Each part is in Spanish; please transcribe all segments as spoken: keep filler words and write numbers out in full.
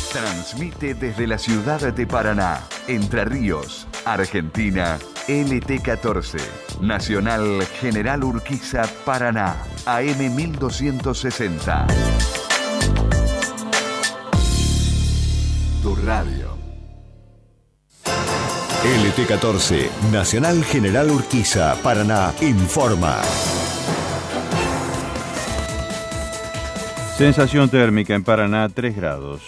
Transmite desde la ciudad de Paraná, Entre Ríos, Argentina, L T catorce, Nacional General Urquiza, Paraná, A M mil doscientos sesenta. Tu radio. L T catorce, Nacional General Urquiza, Paraná, informa. Sensación térmica en Paraná, tres grados.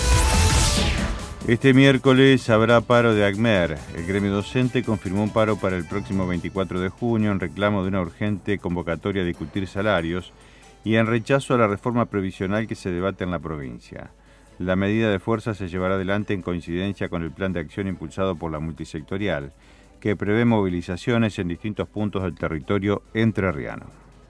Este miércoles habrá paro de ACMER. El gremio docente confirmó un paro para el próximo veinticuatro de junio en reclamo de una urgente convocatoria a discutir salarios y en rechazo a la reforma previsional que se debate en la provincia. La medida de fuerza se llevará adelante en coincidencia con el plan de acción impulsado por la multisectorial, que prevé movilizaciones en distintos puntos del territorio entrerriano.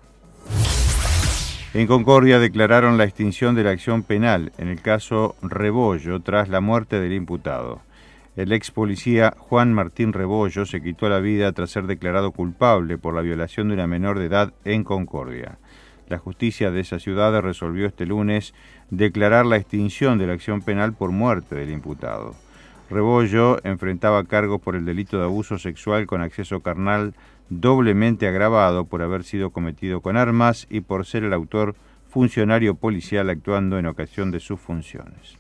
En Concordia declararon la extinción de la acción penal en el caso Rebollo tras la muerte del imputado. El ex policía Juan Martín Rebollo se quitó la vida tras ser declarado culpable por la violación de una menor de edad en Concordia. La justicia de esa ciudad resolvió este lunes declarar la extinción de la acción penal por muerte del imputado. Rebollo enfrentaba cargos por el delito de abuso sexual con acceso carnal doblemente agravado por haber sido cometido con armas y por ser el autor funcionario policial actuando en ocasión de sus funciones.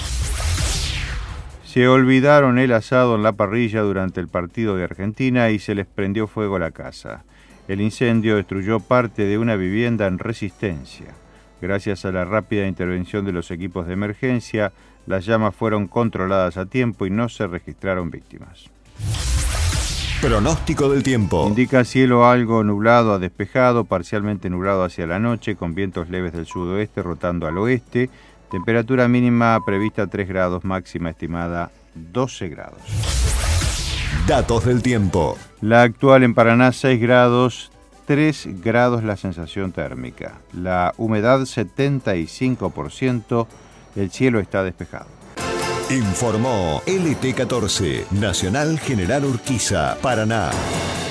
Se olvidaron el asado en la parrilla durante el partido de Argentina y se les prendió fuego a la casa. El incendio destruyó parte de una vivienda en Resistencia. Gracias a la rápida intervención de los equipos de emergencia, las llamas fueron controladas a tiempo y no se registraron víctimas. Pronóstico del tiempo. Indica cielo algo nublado a despejado, parcialmente nublado hacia la noche, con vientos leves del sudoeste rotando al oeste. Temperatura mínima prevista tres grados, máxima estimada doce grados. Datos del tiempo. La actual en Paraná seis grados, tres grados la sensación térmica. La humedad setenta y cinco por ciento, el cielo está despejado. Informó L T catorce, Nacional General Urquiza, Paraná.